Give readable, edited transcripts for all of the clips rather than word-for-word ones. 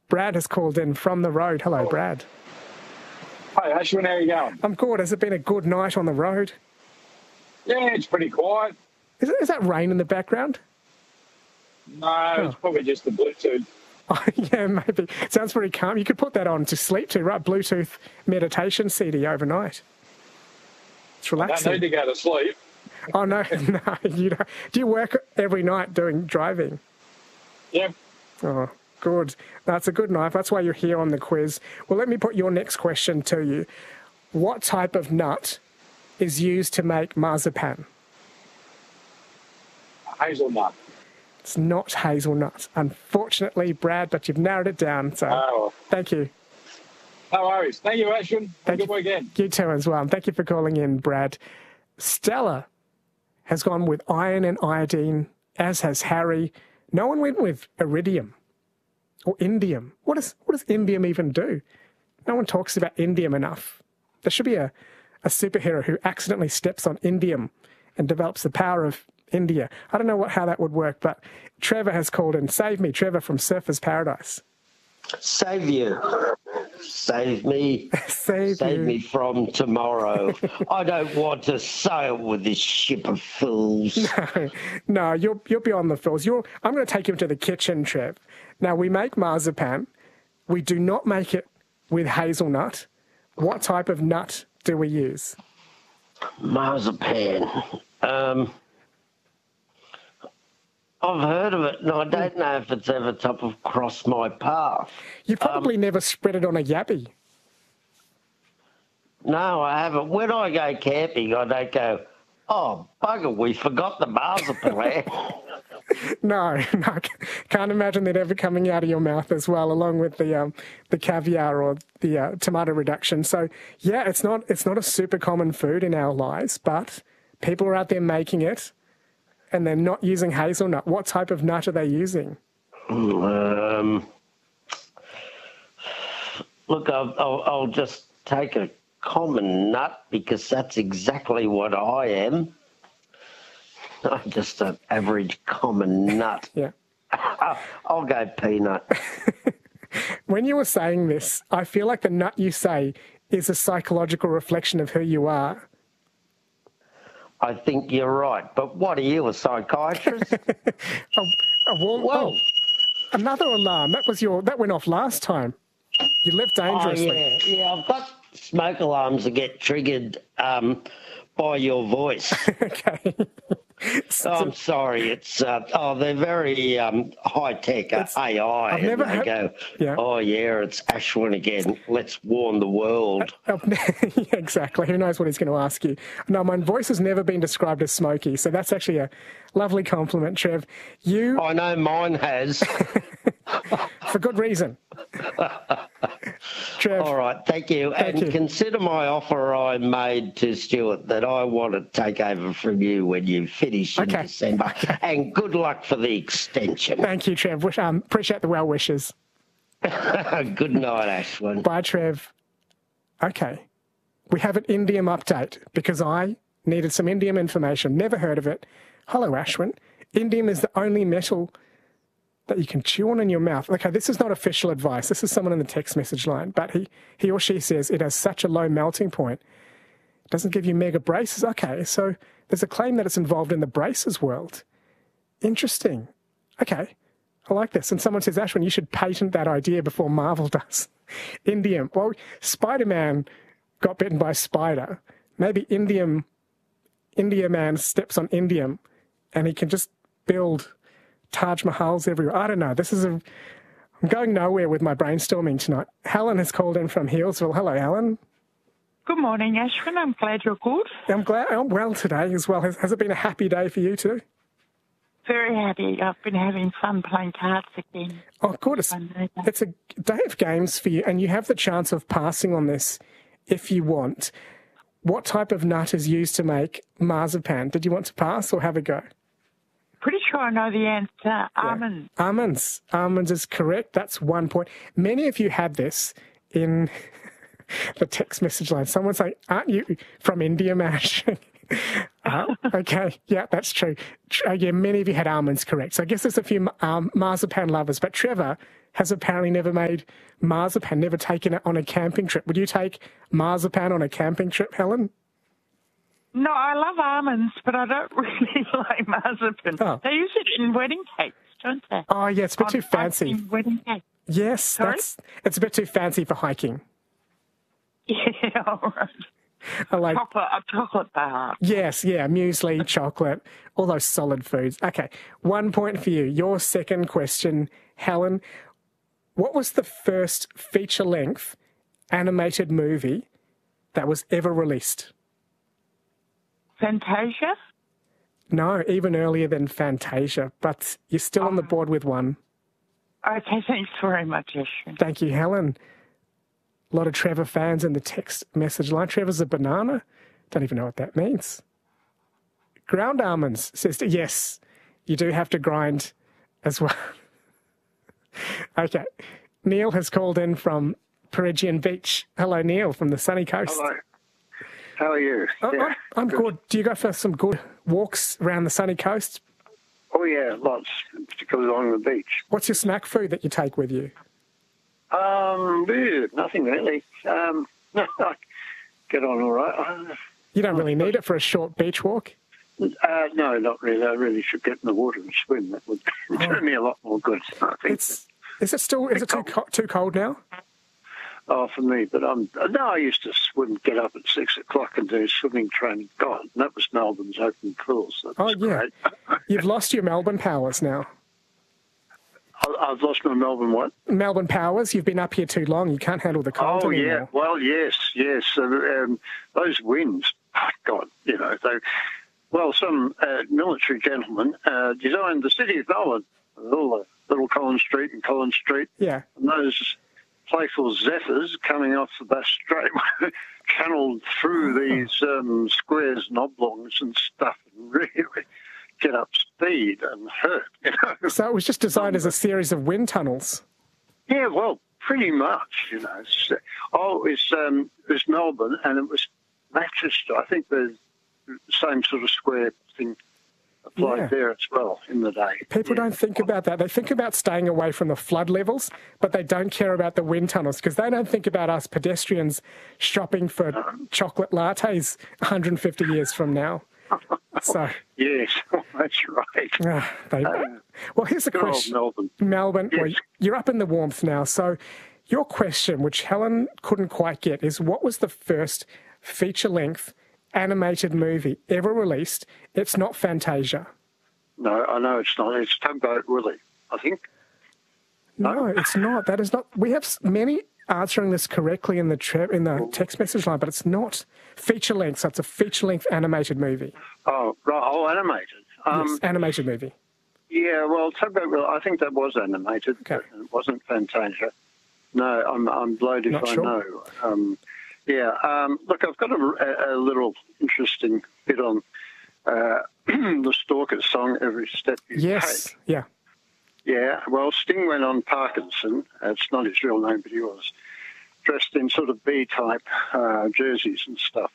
Brad has called in from the road. Hello, Brad. Hi, Ashwin, how are you going? I'm good. Has it been a good night on the road? Yeah, it's pretty quiet. Is that rain in the background? No, It's probably just the Bluetooth. Oh, yeah, maybe. It sounds pretty calm. You could put that on to sleep to, right? Bluetooth meditation CD overnight. It's relaxing. I don't need to go to sleep. Oh, no, no, you don't. Do you work every night doing driving? Yep. Oh, good. That's a good night. That's why you're here on the quiz. Well, let me put your next question to you. What type of nut is used to make marzipan? Hazelnut. It's not hazelnut. Unfortunately, Brad, but you've narrowed it down. So Thank you. No worries. Thank you, Ashwin. Have a good weekend. You too as well. And thank you for calling in, Brad. Stella has gone with iron and iodine, as has Harry. No one went with iridium or indium. What does indium even do? No one talks about indium enough. There should be a superhero who accidentally steps on indium and develops the power of India. I don't know how that would work, but Trevor has called in. Save me, Trevor from Surfers Paradise. Save you. Save me. Save me from tomorrow. I don't want to sail with this ship of fools. No, you'll be on the fools. I'm going to take you to the kitchen, Trev. Now, we make marzipan. We do not make it with hazelnut. What type of nut do we use? Marzipan. I've heard of it, and I don't know if it's ever top of crossed my path. You probably never spread it on a yabby. No, I haven't. When I go camping, I don't go, oh, bugger, we forgot the marzipan. No, can't imagine that ever coming out of your mouth as well, along with the caviar or the tomato reduction. So, yeah, it's not a super common food in our lives, but people are out there making it. And they're not using hazelnut. What type of nut are they using? Look, I'll just take a common nut because that's exactly what I am. I'm just an average common nut. Yeah. I'll go peanut. When you were saying this, I feel like the nut you say is a psychological reflection of who you are. I think you're right. But what are you, a psychiatrist? Whoa. Another alarm. That went off last time. You lived dangerously. Oh, yeah. I've got smoke alarms that get triggered by your voice. Okay. I'm sorry. It's they're very high tech AI. I've never Oh yeah, it's Ashwin again. Let's warn the world. Yeah, exactly. Who knows what he's going to ask you? No, my voice has never been described as smoky, so that's actually a lovely compliment, Trev. I know mine has. For good reason. Trev. All right, thank you. Consider my offer I made to Stuart that I want to take over from you when you finish in December. And good luck for the extension. Thank you, Trev. Appreciate the well wishes. Good night, Ashwin. Bye, Trev. Okay. We have an indium update because I needed some indium information. Never heard of it. Hello, Ashwin. Indium is the only metal that you can chew on in your mouth. Okay, this is not official advice. This is someone in the text message line. But he or she says it has such a low melting point. It doesn't give you mega braces. Okay, so there's a claim that it's involved in the braces world. Interesting. Okay, I like this. And someone says, Ashwin, you should patent that idea before Marvel does. Indium. Well, Spider-Man got bitten by a spider. Maybe India Man steps on indium and he can just build Taj Mahals everywhere. I don't know. I'm going nowhere with my brainstorming tonight. Helen has called in from Healesville. Hello, Helen. Good morning, Ashwin. I'm glad you're good. I'm glad. I'm well today as well. Has it been a happy day for you too? Very happy. I've been having fun playing cards again. Oh, good. It's a day of games for you, and you have the chance of passing on this if you want. What type of nut is used to make marzipan? Did you want to pass or have a go? Pretty sure I know the answer. Almonds. Almonds. Almonds is correct. That's 1 point. Many of you had this in the text message line. Someone's saying, aren't you from India, Mash? Okay. Yeah, that's true. Yeah, many of you had almonds correct. So I guess there's a few marzipan lovers. But Trevor, has apparently never made marzipan, never taken it on a camping trip. Would you take marzipan on a camping trip, Helen? No, I love almonds, but I don't really like marzipan. Oh. They use it in wedding cakes, don't they? Oh, yeah, it's a bit too fancy. In wedding cake. Yes, Sorry? it's a bit too fancy for hiking. Yeah, all right. I like A chocolate bar. Yes, yeah, muesli, chocolate, all those solid foods. Okay, 1 point for you. Your second question, Helen. What was the first feature-length animated movie that was ever released? Fantasia? No, even earlier than Fantasia, but you're still on the board with one. Okay, thanks very much, Ashwin. Thank you, Helen. A lot of Trevor fans in the text message line. Trevor's a banana. Don't even know what that means. Ground almonds, says, yes, you do have to grind as well. Okay. Neil has called in from Peregian Beach. Hello, Neil, from the sunny coast. Hello. How are you? Yeah, I'm good. Do you go for some good walks around the sunny coast? Oh, yeah, lots, particularly along the beach. What's your snack food that you take with you? Nothing really. I get on all right. You don't really need it for a short beach walk? No, not really. I really should get in the water and swim. That would do me a lot more good, I think. Is it too cold now? Oh, for me, but I used to swim, get up at 6 o'clock and do swimming training. God, and that was Melbourne's open pools. That was great. You've lost your Melbourne powers now. I've lost my Melbourne what? Melbourne powers. You've been up here too long. You can't handle the cold anymore. Yeah. Well, yes. Those winds, God, some military gentleman designed the city of Melbourne, all the little Collins Street and Collins Street. Yeah. And those playful zephyrs coming off the Bass Strait channeled through these squares and oblongs and stuff and really get up speed and hurt. So it was just designed as a series of wind tunnels. Yeah, well, pretty much. It was Melbourne, and it was Manchester. I think the same sort of square thing applied there as well in the day. People don't think about that. They think about staying away from the flood levels, but they don't care about the wind tunnels because they don't think about us pedestrians shopping for chocolate lattes 150 years from now. So yes, that's right. Well, here's the question. Melbourne, yes. Well, you're up in the warmth now. So your question, which Helen couldn't quite get, is what was the first feature-length animated movie ever released? It's not Fantasia. No, I know it's not. It's Tugboat Willie, I think. No, it's not. That is not. We have many answering this correctly in the text message line, but it's not feature-length. So it's a feature-length animated movie. Oh, right. Oh, animated. Yes, animated movie. Yeah, well, Tugboat Willie, I think that was animated. Okay. But it wasn't Fantasia. No, I'm blowed if I know. Look, I've got a little interesting bit on the Stalkers song, Every Step You Take. Yes, yeah. Yeah, well, Sting went on Parkinson. It's not his real name, but he was dressed in sort of B-type jerseys and stuff.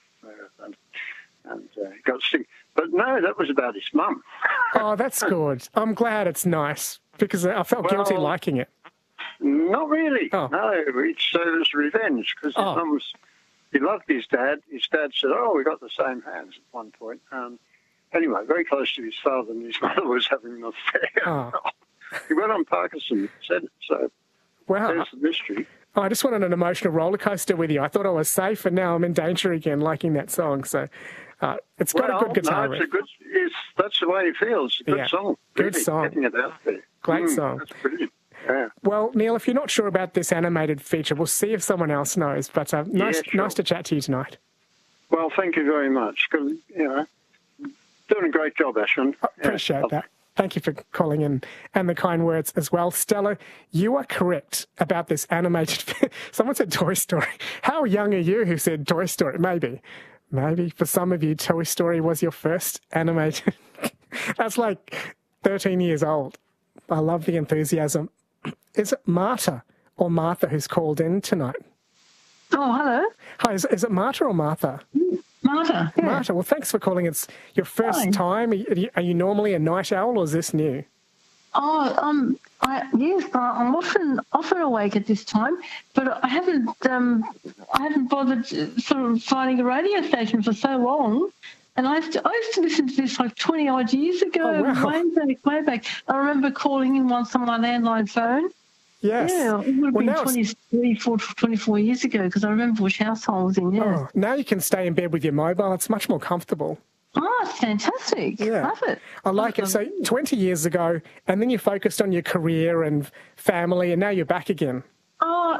And got Sting. But no, that was about his mum. Oh, that's good. I'm glad it's nice because I felt guilty liking it. Not really. Oh. No, it was revenge because his mum was... He loved his dad. His dad said, we got the same hands at one point. Anyway, very close to his father, and his mother was having an affair. Oh. He went on Parkinson, said it, so there's the mystery. I just went on an emotional roller coaster with you. I thought I was safe, and now I'm in danger again liking that song. So it's got a good guitar riff. That's the way he feels. A good song. Good song. Getting it out there. Great song. That's brilliant. Yeah. Well, Neil, if you're not sure about this animated feature, we'll see if someone else knows. But nice to chat to you tonight. Well, thank you very much. Doing a great job, Ashwin. I appreciate that. Thank you for calling in and the kind words as well. Stella, you are correct about this animated... Someone said Toy Story. How young are you who said Toy Story? Maybe for some of you, Toy Story was your first animated... That's like 13 years old. I love the enthusiasm. Is it Marta or Martha who's called in tonight? Oh, hello. Hi, is it Marta or Martha? Marta. Yeah. Marta, well, thanks for calling. It's your first time. Are you normally a night owl or is this new? Yes, I'm often awake at this time, but I haven't bothered sort of finding a radio station for so long. And I used to listen to this like 20 odd years ago, Oh, wow. way back. I remember calling in once on my landline phone. Yes. Yeah, it would have been now 24 years ago because I remember which house I was in. Yeah. Oh, now you can stay in bed with your mobile. It's much more comfortable. Oh, it's fantastic. Yeah. Love it. I like it. So 20 years ago, and then you focused on your career and family, and now you're back again. Oh,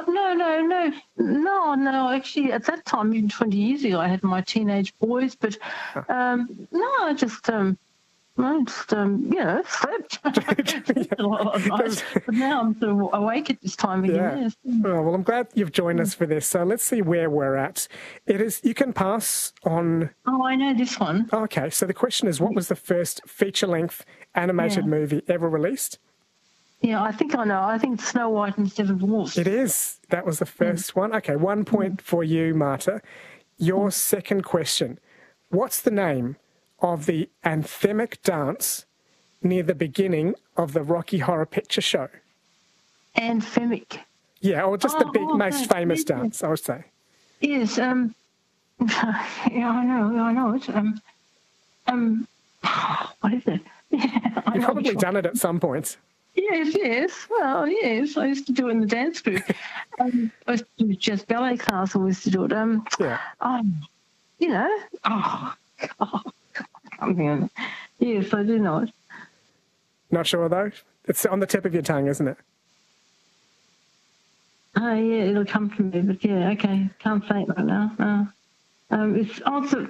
no. Actually, at that time, even 20 years ago, I had my teenage boys, but I just slept a lot of nights. But now I'm sort of awake at this time again. Yeah. Yes. Oh, well, I'm glad you've joined us for this. So let's see where we're at. You can pass on. Oh, I know this one. Okay, so the question is, what was the first feature-length animated movie ever released? Yeah, I think I know. I think Snow White and the Seven Dwarfs. It is. That was the first one. Okay, 1 point for you, Marta. Your second question. What's the name of the anthemic dance near the beginning of the Rocky Horror Picture Show? Anthemic. Yeah, or just the most famous dance, I would say. Yes. Yeah, I know it. What is it? Yeah, You've probably done it at some point. Yes. Well, yes. I used to do it in the dance group. I used to do just ballet class. I used to do it. Something. Yes, I do know it. Not sure, though? It's on the tip of your tongue, isn't it? Oh, yeah, it'll come to me. But, yeah, okay. Can't say it right now. It's also...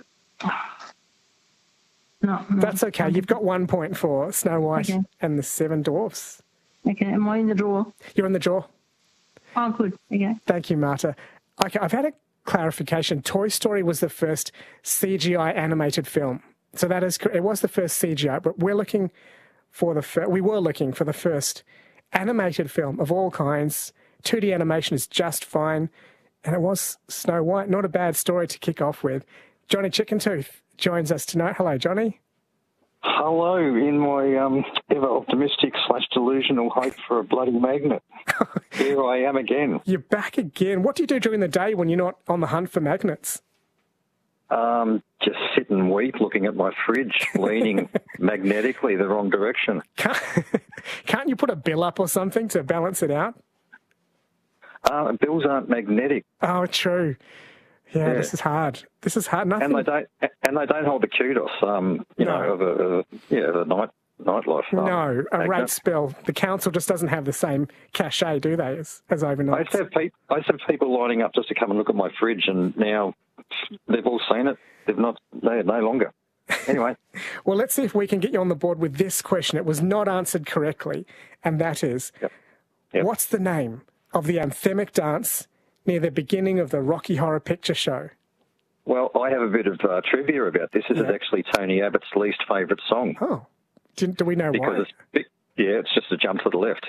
No. That's okay. You've got 1 point for Snow White and the Seven Dwarfs. Okay, am I in the draw? You're in the draw. Oh, good. Okay. Thank you, Marta. Okay, I've had a clarification. Toy Story was the first CGI animated film. So that is correct. It was the first CGI, but we were looking for the first animated film of all kinds. 2D animation is just fine. And it was Snow White. Not a bad story to kick off with. Johnny Chickentooth joins us tonight. Hello, Johnny. Hello, in my ever optimistic / delusional hope for a bloody magnet. Here I am again. You're back again. What do you do during the day when you're not on the hunt for magnets? Just sit and weep looking at my fridge, leaning magnetically the wrong direction. Can't you put a bill up or something to balance it out? Bills aren't magnetic. Oh, true. Yeah, this is hard. Nothing. And they don't hold the kudos, of the nightlife. No, a rates bill. The council just doesn't have the same cachet, do they, as overnight? I used to have people lining up just to come and look at my fridge, and now they've all seen it. They're no longer. Anyway. Well, let's see if we can get you on the board with this question. It was not answered correctly, and that is, what's the name of the anthemic dance near the beginning of the Rocky Horror Picture Show? Well, I have a bit of trivia about this. This is actually Tony Abbott's least favourite song. Oh, do we know why? It's just a jump to the left.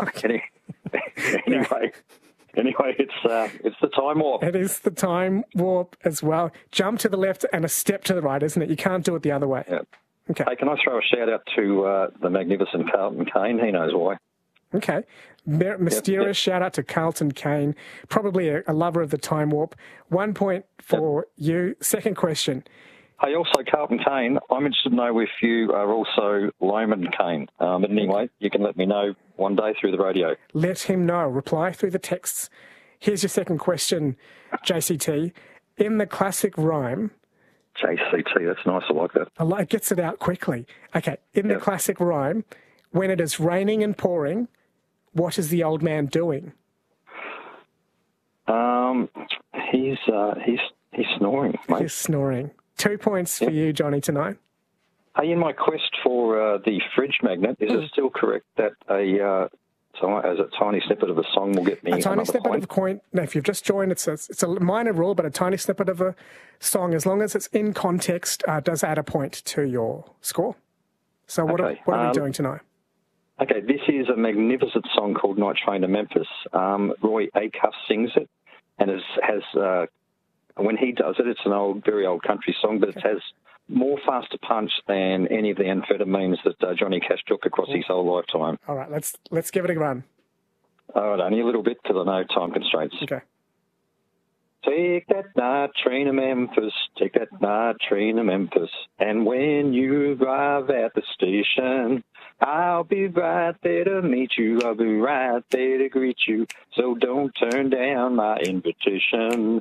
Anyway, it's the time warp. It is the time warp as well. Jump to the left and a step to the right, isn't it? You can't do it the other way. Yeah. Okay. Hey, can I throw a shout out to the magnificent Carlton Kane? He knows why. Okay. Mysterious shout out to Carlton Kane, probably a lover of the time warp. 1 point for you. Second question. Hey, also Carlton Kane, I'm interested to know if you are also Loman Kane. But anyway, you can let me know one day through the radio. Let him know. Reply through the texts. Here's your second question, JCT. In the classic rhyme... JCT, that's nice. I like that. It gets it out quickly. Okay. In the classic rhyme, when it is raining and pouring, what is the old man doing? He's snoring, mate. He's snoring. 2 points for you, Johnny, tonight. Hey, in my quest for the fridge magnet, is it still correct that a tiny snippet of a song will get me a tiny snippet of a coin? No, if you've just joined, it's a minor rule, but a tiny snippet of a song, as long as it's in context, does add a point to your score. So what are we doing tonight? Okay, this is a magnificent song called Night Train to Memphis. Roy Acuff sings it, and has when he does it, it's an very old country song, but it has more faster punch than any of the amphetamines that Johnny Cash took across his whole lifetime. All right, let's give it a run. All right, only a little bit because I know time constraints. Okay. Take that night train to Memphis, take that night train to Memphis, and when you arrive at the station, I'll be right there to meet you, I'll be right there to greet you, so don't turn down my invitation.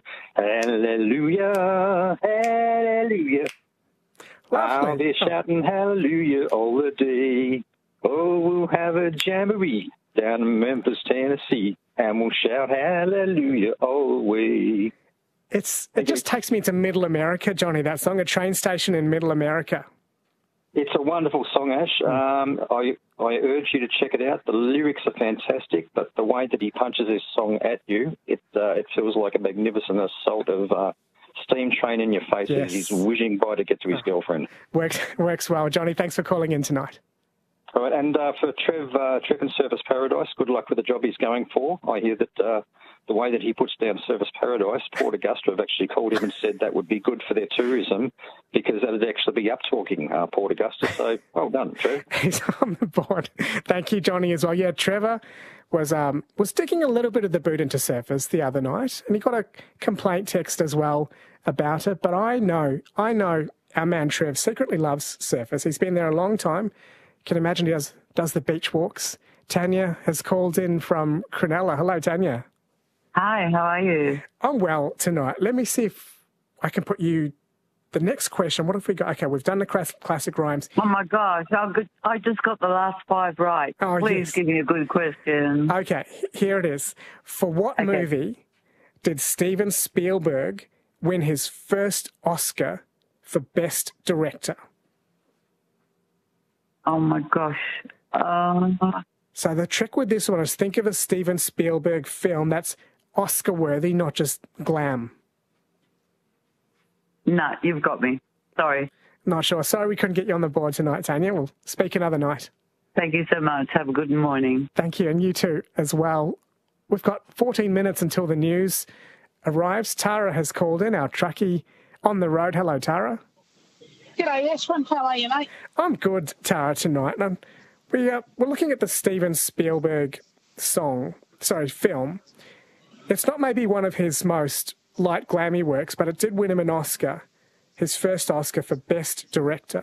Hallelujah, hallelujah. Lovely. I'll be shouting hallelujah all the day. Oh, we'll have a jamboree down in Memphis, Tennessee, and we'll shout hallelujah all the way. It just takes me to Middle America, Johnny, that song, A Train Station in Middle America. It's a wonderful song, Ash. I urge you to check it out. The lyrics are fantastic, but the way that he punches this song at you, it feels like a magnificent assault of steam train in your face as he's whizzing by to get to his girlfriend. Works well. Johnny, thanks for calling in tonight. All right, and for Trev in Surfers Paradise, good luck with the job he's going for. I hear that the way that he puts down Surfers Paradise, Port Augusta have actually called him and said that would be good for their tourism because that would actually be up-talking Port Augusta. So well done, Trev. He's on the board. Thank you, Johnny, as well. Yeah, Trevor was sticking a little bit of the boot into Surfers the other night, and he got a complaint text as well about it. But I know our man Trev secretly loves Surfers. He's been there a long time. Can imagine he does the beach walks. Tanya has called in from Cronulla. Hello, Tanya. Hi, how are you? I'm well tonight. Let me see if I can put you the next question. What have we got? Okay, we've done the classic rhymes. Oh, my gosh. I just got the last 5 right. Oh, Please yes. give me a good question. Okay, here it is. For what movie did Steven Spielberg win his first Oscar for Best Director? Oh, my gosh. So the trick with this one is think of a Steven Spielberg film that's Oscar-worthy, not just glam. No, you've got me. Sorry. Not sure. Sorry we couldn't get you on the board tonight, Tanya. We'll speak another night. Thank you so much. Have a good morning. Thank you, and you too as well. We've got 14 minutes until the news arrives. Tara has called in, our truckie on the road. Hello, Tara. G'day, Ashwin. How are you, mate? I'm good, Tara, tonight. And we're looking at the Steven Spielberg film. It's not maybe one of his most light, glammy works, but it did win him an Oscar, his first Oscar for Best Director.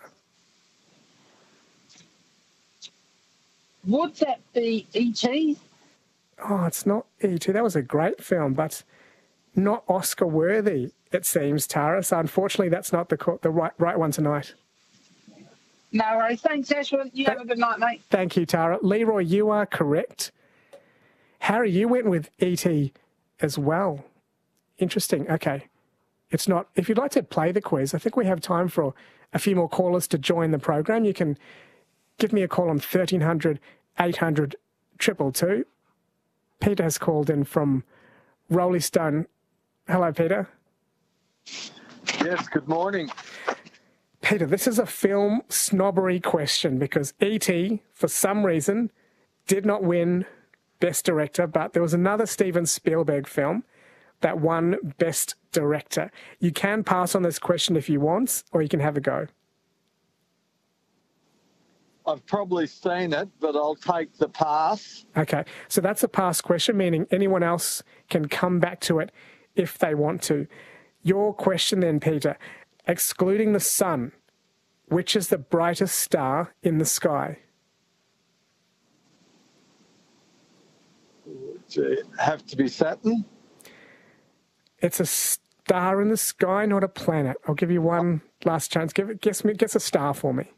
Would that be E.T.? Oh, it's not E.T. That was a great film, but not Oscar-worthy, it seems, Tara. So unfortunately, that's not the right one tonight. No worries. Thanks, Ashwin. You have a good night, mate. Thank you, Tara. Leroy, you are correct. Harry, you went with E.T. as well. Interesting. Okay. It's not. If you'd like to play the quiz, I think we have time for a few more callers to join the program. You can give me a call on 1300 800 222. Peter has called in from Rolling Stone. Hello, Peter. Yes, good morning. Peter, this is a film snobbery question because E.T., for some reason, did not win Best Director, but there was another Steven Spielberg film that won Best Director. You can pass on this question if you want, or you can have a go. I've probably seen it, but I'll take the pass. Okay, so that's a pass question, meaning anyone else can come back to it if they want to. Your question then, Peter, excluding the sun, which is the brightest star in the sky? Does it have to be Saturn? It's a star in the sky, not a planet. I'll give you one last chance. Guess a star for me.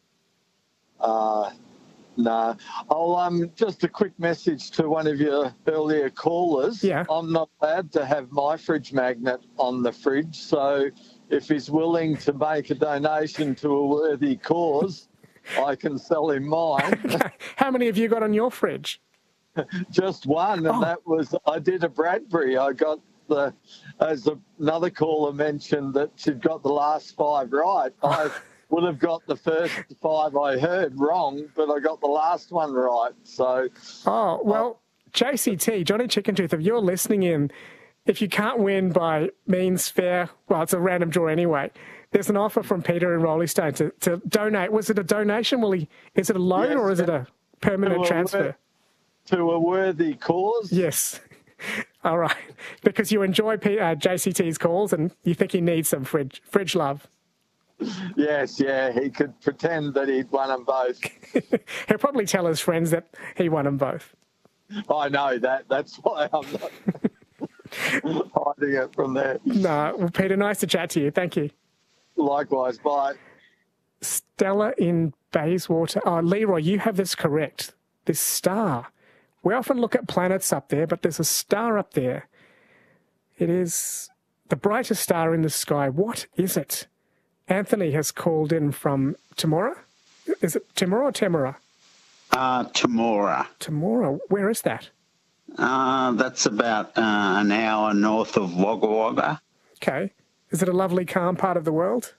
No. I'll just a quick message to one of your earlier callers. Yeah. I'm not allowed to have my fridge magnet on the fridge, so if he's willing to make a donation to a worthy cause, I can sell him mine. Okay. How many have you got on your fridge? Just one, and that was, I did a Bradbury. I got as another caller mentioned that she'd got the last 5 right. I would have got the first 5 I heard wrong, but I got the last one right. So, JCT, Johnny Chickentooth, if you're listening in, if you can't win by means fair, well, it's a random draw anyway, There's an offer from Peter in Rolling Stone to donate. Was it a donation? Is it a loan or is it a permanent transfer? To a worthy cause? Yes. All right. Because you enjoy JCT's calls and you think he needs some fridge love. Yes, yeah. He could pretend that he'd won them both. He'll probably tell his friends that he won them both. I know that. That's why I'm not hiding it from there. No. Well, Peter, nice to chat to you. Thank you. Likewise. Bye. Stella in Bayswater. Oh, Leroy, you have this correct. This star. We often look at planets up there, but there's a star up there. It is the brightest star in the sky. What is it? Anthony has called in from Temora. Is it Temora or Temora? Temora. Temora. Where is that? That's about an hour north of Wagga Wagga. Okay. Is it a lovely, calm part of the world?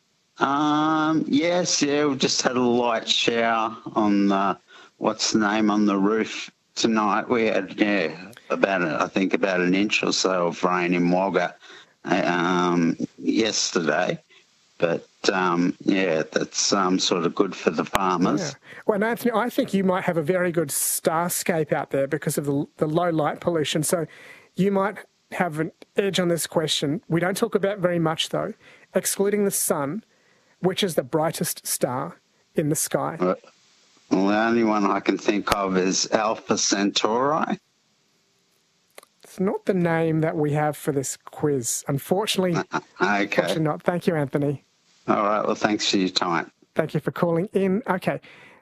Yes, yeah. We just had a light shower on on the roof tonight. We had, about an inch or so of rain in Wagga yesterday. But, that's sort of good for the farmers. Yeah. Well, Anthony, I think you might have a very good starscape out there because of the low light pollution. So you might have an edge on this question. We don't talk about very much, though. Excluding the sun, which is the brightest star in the sky? Well, the only one I can think of is Alpha Centauri. It's not the name that we have for this quiz. Unfortunately, okay. Not. Thank you, Anthony. All right. Well, thanks for your time. Thank you for calling in. Okay.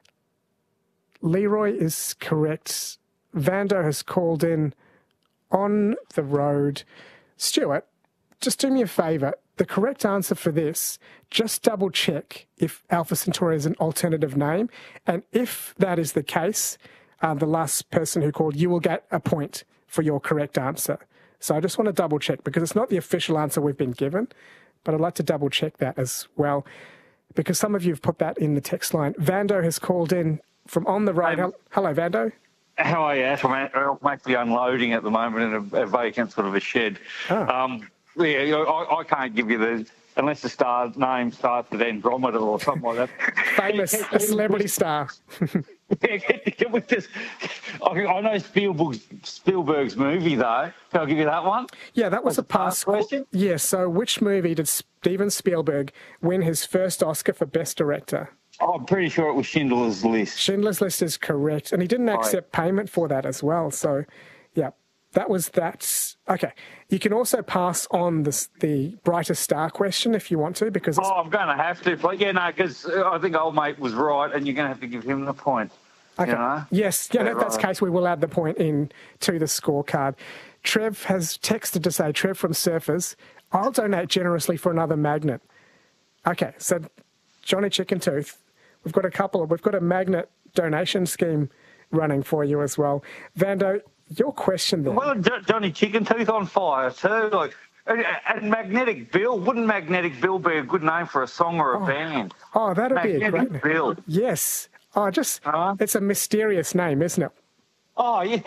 Leroy is correct. Vando has called in on the road. Stuart, just do me a favour. The correct answer for this, just double check if Alpha Centauri is an alternative name. And if that is the case, the last person who called, you will get a point for your correct answer. So I just want to double check because it's not the official answer we've been given, but I'd like to double check that as well because some of you have put that in the text line. Vando has called in from on the road. Hello, Vando. How are you, Ash? I'm actually unloading at the moment in a vacant sort of a shed. Oh. I can't give you unless the star name starts with Andromeda or something like that. Famous, a celebrity star. I know Spielberg's movie, though. Can I give you that one? Yeah, that was a past question. Yeah, so which movie did Steven Spielberg win his first Oscar for Best Director? Oh, I'm pretty sure it was Schindler's List. Schindler's List is correct. And he didn't accept payment for that as well. So, yeah, that. Okay. You can also pass on the brightest star question if you want to, because I'm going to have to. But because I think old mate was right, and you're going to have to give him the point. Okay. You know? Yes. Yeah, if that's the case, we will add the point in to the scorecard. Trev has texted to say, Trev from Surfers, I'll donate generously for another magnet. Okay. So, Johnny Chicken Tooth, we've got a magnet donation scheme running for you as well. Vando, your question there. Well, Johnny Chicken Tooth on fire too. And Magnetic Bill. Wouldn't Magnetic Bill be a good name for a song or a band? Oh, that'd be a great name. Bill. Yes. Oh, it's a mysterious name, isn't it? Oh, yeah.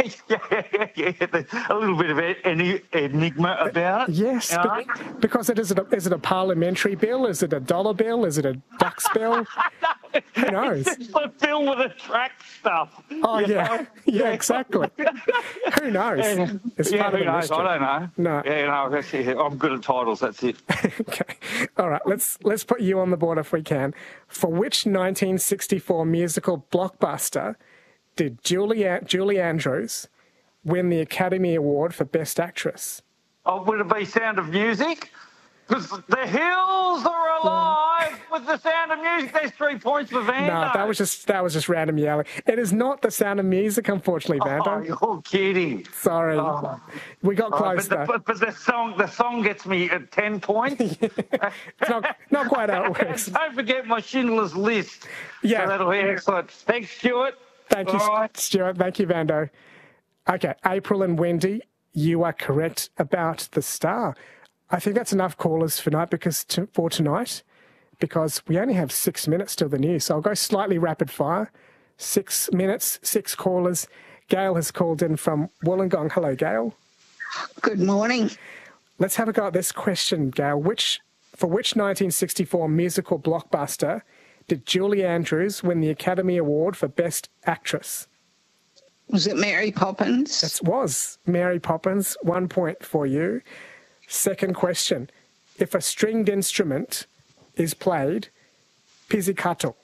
A little bit of enigma about it. Yes, because is it a parliamentary bill? Is it a dollar bill? Is it a ducks bill? Who knows? It's a bill with attract stuff. Oh, yeah. Yeah, exactly. Who knows? It's part of the mystery. I don't know. No. Yeah, I'm good at titles, that's it. Okay. All right, let's put you on the board if we can. For which 1964 musical blockbuster did Julie Andrews win the Academy Award for Best Actress? Oh, would it be Sound of Music? Because the hills are alive with the Sound of Music. There's 3 points for Vando. No, that was just random yelling. It is not the Sound of Music, unfortunately, Vando. Oh, you're kidding. Sorry. We got close, though. But the song gets me at 10 points. It's not quite how it works. Don't forget my Schindler's List. Yeah. So that'll be excellent. Thanks, Stuart. Thank you, Stuart. Thank you, Vando. Okay, April and Wendy, you are correct about the star. I think that's enough callers for tonight because we only have 6 minutes till the news. So I'll go slightly rapid fire. 6 minutes, 6 callers. Gail has called in from Wollongong. Hello, Gail. Good morning. Let's have a go at this question, Gail. Which For which 1964 musical blockbuster did Julie Andrews win the Academy Award for Best Actress? Was it Mary Poppins? It was Mary Poppins. 1 point for you. Second question. If a stringed instrument is played, pizzicato,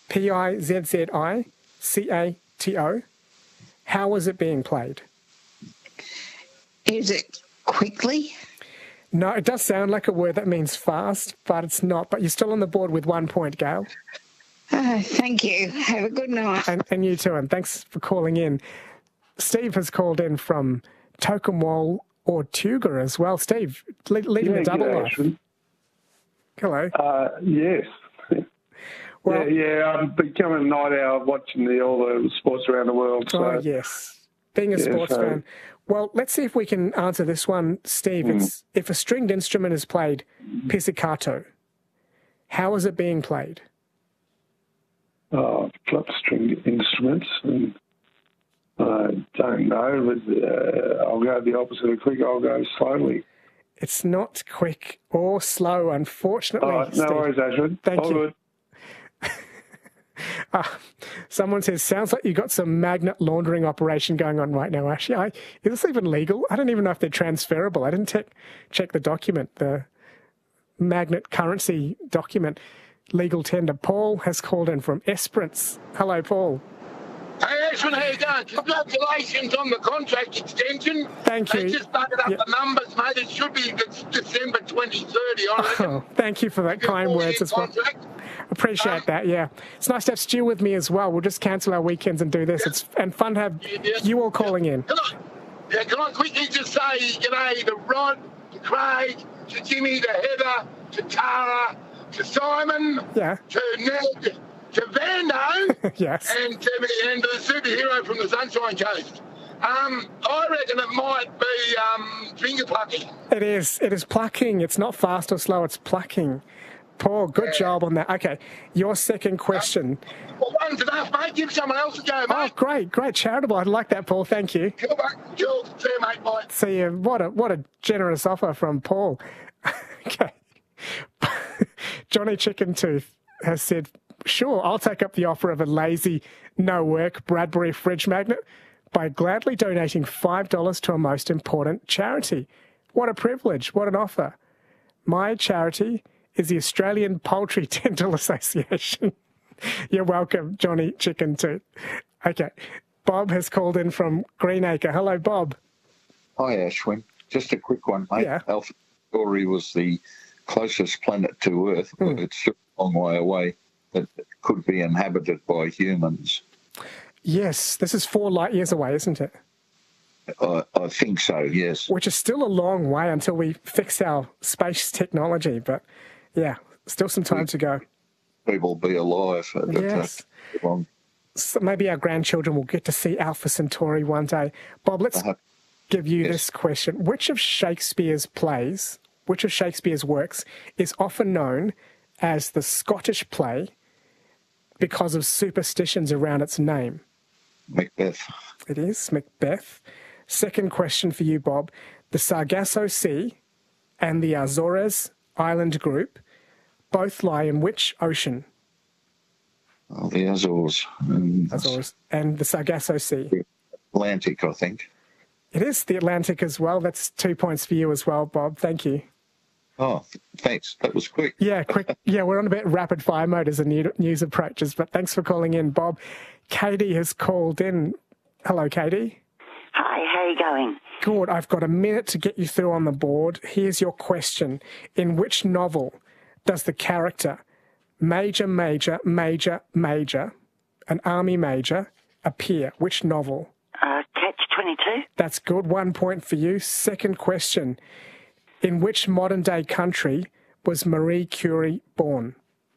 P-I-Z-Z-I-C-A-T-O, how is it being played? Is it quickly? No, it does sound like a word that means fast, but it's not. But you're still on the board with 1 point, Gail. Thank you. Have a good night. And you too, and thanks for calling in. Steve has called in from Tokemwal or Tuga as well. Steve, leading the double life. Hello. Yes. Well, I'm becoming a night owl watching all the sports around the world. So. Oh, yes. Being a sports fan. Well, let's see if we can answer this one, Steve. It's, if a stringed instrument is played, pizzicato, how is it being played? Flat stringed instruments. And I don't know, but I'll go the opposite of quick. I'll go slowly. It's not quick or slow, unfortunately. No worries, Ashford. Thank you. Good. Someone says, sounds like you've got some magnet laundering operation going on right now, Ashley. Is this even legal? I don't even know if they're transferable. I didn't check the document, the magnet currency document, legal tender. Paul has called in from Esperance. Hello, Paul. Hey, Ashwin, how you going? Congratulations on the contract extension. Thank you. They just butted up the numbers, mate. It should be December 2030, I reckon. Oh, thank you for that kind words as well. Appreciate that, yeah. It's nice to have Stu with me as well. We'll just cancel our weekends and do this. It's fun to have you all calling in. Can I quickly just say, g'day to Rod, to Craig, to Jimmy, to Heather, to Tara, to Simon, to Ned, to Vando, yes, and to the superhero from the Sunshine Coast. I reckon it might be finger plucking. It is. It is plucking. It's not fast or slow. It's plucking. Paul, good job on that. Okay, your second question. Well, one's enough, mate. Give someone else a go, mate. Oh, great charitable. I like that, Paul. Thank you. Cool, mate. Cool. See you, mate. Bye. See you. What a generous offer from Paul. Okay. Johnny Chicken Tooth has said, sure, I'll take up the offer of a lazy, no-work Bradbury fridge magnet by gladly donating $5 to a most important charity. What a privilege. What an offer. My charity is the Australian Poultry Dental Association. You're welcome, Johnny Chicken Tooth. Okay. Bob has called in from Greenacre. Hello, Bob. Hi, Ashwin. Just a quick one, mate. Yeah. Alpha Centauri was the closest planet to Earth, but it's still a long way away, that could be inhabited by humans. Yes, this is 4 light years away, isn't it? I think so, yes. Which is still a long way until we fix our space technology, but yeah, still some time to go. People be alive. Yes. So maybe our grandchildren will get to see Alpha Centauri one day. Bob, let's give you this question. Which of Shakespeare's plays, which of Shakespeare's works is often known as the Scottish play because of superstitions around its name? Macbeth. It is Macbeth. Second question for you, Bob. The Sargasso Sea and the Azores Island Group both lie in which ocean? Oh, the Azores. Azores. And the Sargasso Sea? Atlantic, I think. It is the Atlantic as well. That's 2 points for you as well, Bob. Thank you. Oh, thanks. That was quick. Yeah, quick. Yeah, we're on a bit rapid fire mode as the news approaches, but thanks for calling in, Bob. Katie has called in. Hello, Katie. Hi, how are you going? Good. I've got a minute to get you through on the board. Here's your question. In which novel does the character Major, an army major, appear? Which novel? Catch-22. That's good. 1 point for you. Second question. In which modern-day country was Marie Curie born?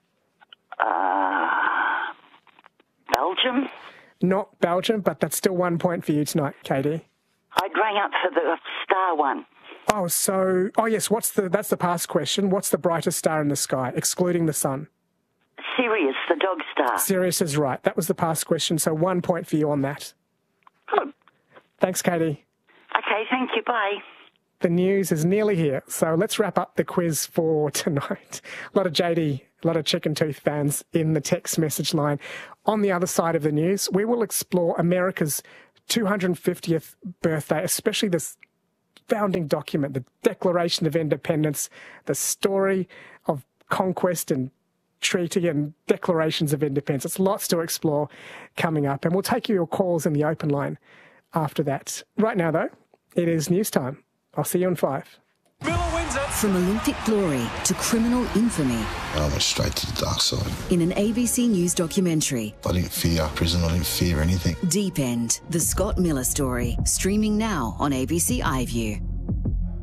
Belgium? Not Belgium, but that's still 1 point for you tonight, Katie. I rang up for the star one. Oh, yes, that's the past question. What's the brightest star in the sky, excluding the sun? Sirius, the dog star. Sirius is right. That was the past question, so 1 point for you on that. Good. Thanks, Katie. Okay, thank you. Bye. The news is nearly here, so let's wrap up the quiz for tonight. A lot of JD, a lot of Chicken Tooth fans in the text message line. On the other side of the news, we will explore America's 250th birthday, especially this founding document, the Declaration of Independence, the story of conquest and treaty and declarations of independence. It's lots to explore coming up, and we'll take your calls in the open line after that. Right now, though, it is news time. I'll see you in 5. From Olympic glory to criminal infamy. I went straight to the dark side. In an ABC News documentary. I didn't fear prison. I didn't fear anything. Deep End, the Scott Miller story. Streaming now on ABC iView.